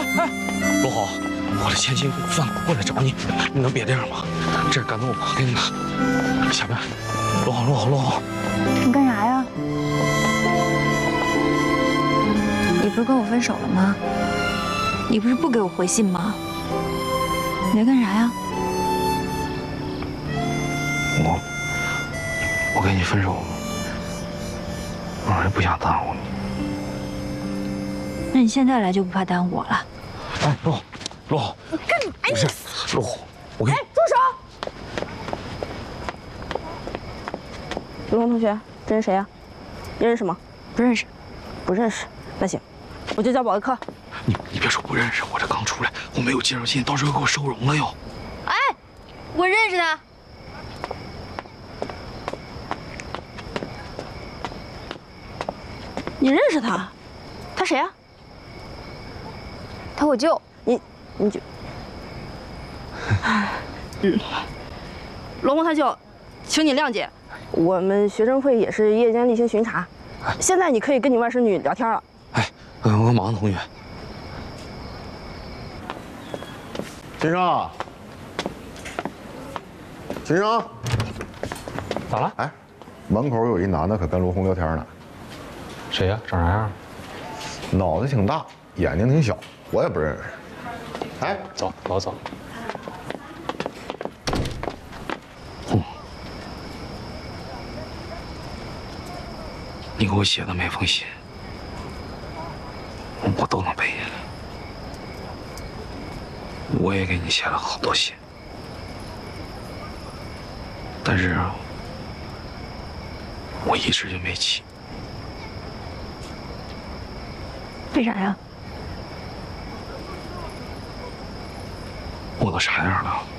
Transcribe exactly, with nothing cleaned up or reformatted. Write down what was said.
哎，罗红，我的千金饭过来找你，你能别这样吗？这是感动我，给你拿。下边，罗红，罗红，罗红， 你干啥呀？你不是跟我分手了吗？你不是不给我回信吗？你在干啥呀？ 我，我跟你分手，我是不想耽误你。 那你现在来就不怕耽误我了？ 哎，罗红，罗红， 你干嘛呀？ 不是，罗红，我跟你。 哎，住手！罗红同学，这是谁呀？你认识吗？ 不认识。 不认识。那行，我就叫保卫科。 你你别说不认识，我这刚出来，我没有介绍信，到时候给我收容了又。 哎，我认识他。 你认识他？他谁呀？ 他我舅。 你你就，嗯，罗红他舅，请你谅解，我们学生会也是夜间例行巡查，现在你可以跟你外甥女聊天了。 哎，我忙，同学。 秦生，秦生， 咋了？ 哎，门口有一男的可跟罗红聊天呢。 谁呀？长啥样？ 脑袋挺大，眼睛挺小，我也不认识。哎， 走，老走。嗯，你给我写的每封信，我都能背下来。我也给你写了好多信，但是我一直就没起。 为啥呀？ 我都啥样了？